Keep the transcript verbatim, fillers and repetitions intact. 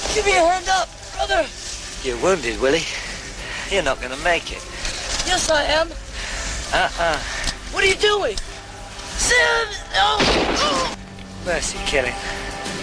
Give me a hand up, brother. You're wounded, Willie. You're not gonna make it. Yes, I am. Uh-uh. What are you doing? Sam! No! Oh. Mercy killing.